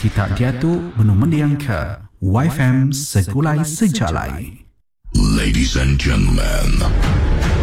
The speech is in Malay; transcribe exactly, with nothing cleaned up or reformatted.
Kita diatu benung mendiang ke Y F M Sekulai Sejalai. Ladies and gentlemen,